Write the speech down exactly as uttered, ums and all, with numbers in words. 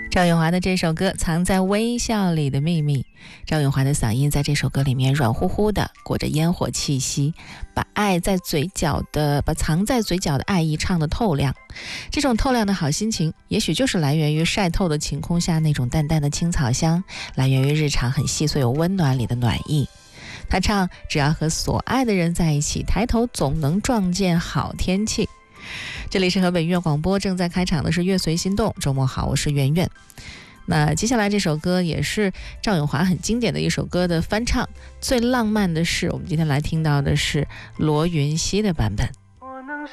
赵咏华的这首歌《藏在微笑里的秘密》，赵咏华的嗓音在这首歌里面软乎乎的，裹着烟火气息，把爱在嘴角的，把藏在嘴角的爱意唱得透亮。这种透亮的好心情，也许就是来源于晒透的晴空下那种淡淡的青草香，来源于日常很细碎又温暖里的暖意。他唱，只要和所爱的人在一起，抬头总能撞见好天气。这里是河北音乐广播，正在开场的是乐随心动。周末好，我是圆圆。那接下来这首歌也是赵咏华很经典的一首歌的翻唱，最浪漫的事，我们今天来听到的是罗云熙的版本。